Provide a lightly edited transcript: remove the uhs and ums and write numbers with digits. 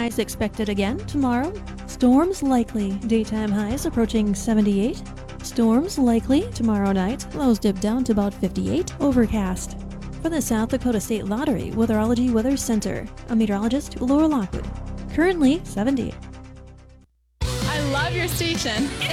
skies expected again tomorrow. Storms likely. Daytime highs approaching 78. Storms likely tomorrow night. Lows dip down to about 58. Overcast. For the South Dakota State Lottery Weatherology Weather Center, I'm meteorologist Laura Lockwood. Currently 70. I love your station.